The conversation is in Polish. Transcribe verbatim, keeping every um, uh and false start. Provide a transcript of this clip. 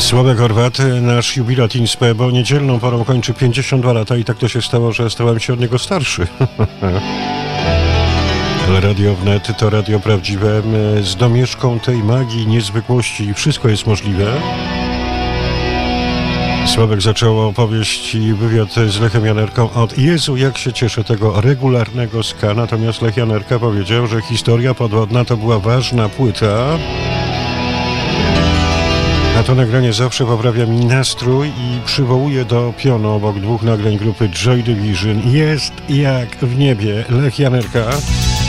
Sławek Horvat, nasz jubilat Inspe, bo niedzielną porą kończy pięćdziesiąt dwa lata i tak to się stało, że stałem się od niego starszy. Ale Radio Wnet to radio prawdziwe, z domieszką tej magii, niezwykłości i wszystko jest możliwe. Sławek zaczął opowieść i wywiad z Lechem Janerką od Jezu, jak się cieszę tego regularnego ska, natomiast Lech Janerka powiedział, że historia podwodna to była ważna płyta. A to nagranie zawsze poprawia mi nastrój i przywołuje do pionu obok dwóch nagrań grupy Joy Division. Jest jak w niebie. Lech Janerka.